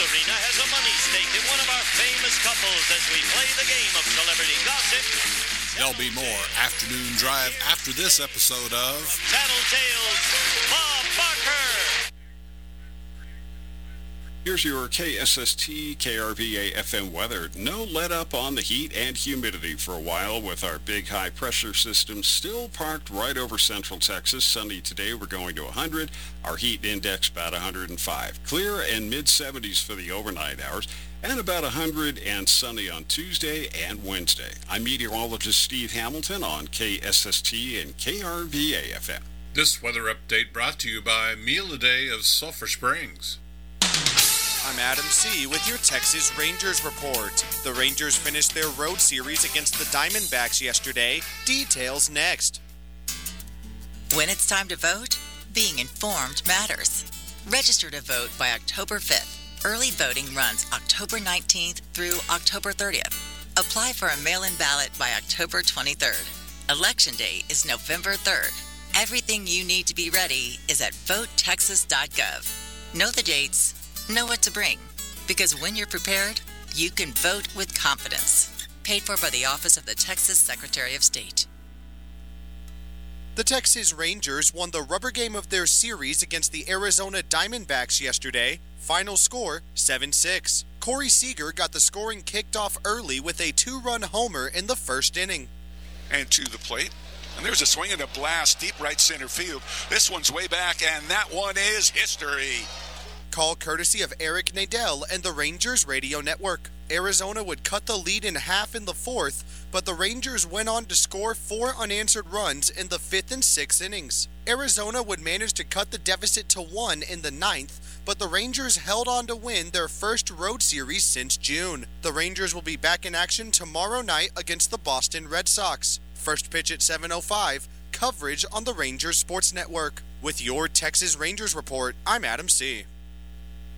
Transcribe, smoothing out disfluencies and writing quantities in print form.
Arena has a money stake in one of our famous couples as we play the game of celebrity gossip. There'll be more Afternoon Drive after this episode of Tattletale's Bob Barker. Here's your KSST KRVA FM weather. No let up on the heat and humidity for a while with our big high pressure system still parked right over central Texas. Sunny today, we're going to 100. Our heat index about 105. Clear and mid-70s for the overnight hours and about 100 and sunny on Tuesday and Wednesday. I'm meteorologist Steve Hamilton on KSST and KRVA FM. This weather update brought to you by Meal a Day of Sulphur Springs. I'm Adam C. with your Texas Rangers report. The Rangers finished their road series against the Diamondbacks yesterday. Details next. When it's time to vote, being informed matters. Register to vote by October 5th. Early voting runs October 19th through October 30th. Apply for a mail-in ballot by October 23rd. Election day is November 3rd. Everything you need to be ready is at votetexas.gov. Know the dates. Know what to bring, because when you're prepared, you can vote with confidence. Paid for by the Office of the Texas Secretary of State. The Texas Rangers won the rubber game of their series against the Arizona Diamondbacks yesterday. Final score, 7-6. Corey Seager got the scoring kicked off early with a 2-run homer in the first inning. And to the plate. And there's a swing and a blast deep right center field. This one's way back, and that one is history. Call courtesy of Eric Nadel and the Rangers Radio Network. Arizona would cut the lead in half in the fourth, but the Rangers went on to score 4 unanswered runs in the 5th and 6th innings. Arizona would manage to cut the deficit to 1 in the 9th, but the Rangers held on to win their first road series since June. The Rangers will be back in action tomorrow night against the Boston Red Sox. First pitch at 7:05, coverage on the Rangers Sports Network. With your Texas Rangers report, I'm Adam C.